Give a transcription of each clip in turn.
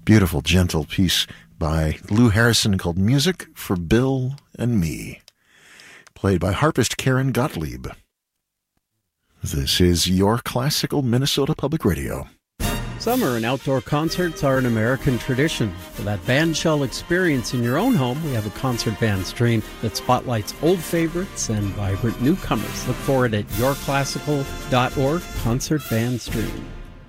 Beautiful, gentle piece by Lou Harrison called Music for Bill and Me, played by harpist Karen Gottlieb. This is your classical Minnesota Public Radio. Summer and outdoor concerts are an American tradition. For that bandshell experience in your own home, we have a concert band stream that spotlights old favorites and vibrant newcomers. Look for it at yourclassical.org, concert band stream.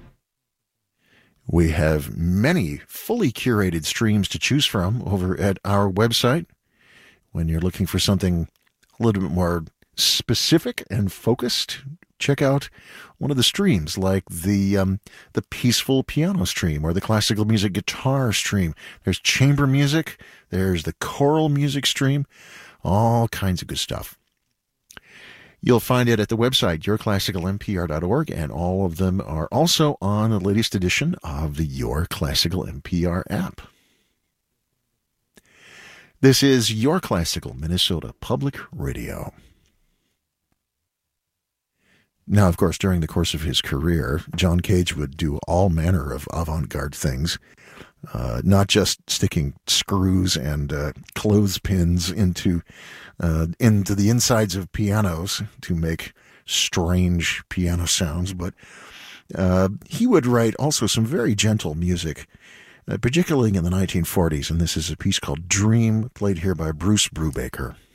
We have many fully curated streams to choose from over at our website. When you're looking for something a little bit more specific and focused, check out one of the streams like the peaceful piano stream or the classical music guitar stream. There's chamber music. There's the choral music stream. All kinds of good stuff. You'll find it at the website, yourclassicalmpr.org, and all of them are also on the latest edition of the Your Classical NPR app. This is Your Classical Minnesota Public Radio. Now, of course, during the course of his career, John Cage would do all manner of avant-garde things, not just sticking screws and clothespins into the insides of pianos to make strange piano sounds, but he would write also some very gentle music, particularly in the 1940s, and this is a piece called Dream, played here by Bruce Brubaker.